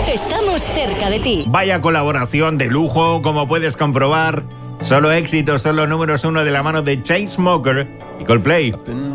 Estamos cerca de ti. Vaya colaboración de lujo, como puedes comprobar. Solo éxitos, solo números 1 de la mano de Chainsmokers y Coldplay.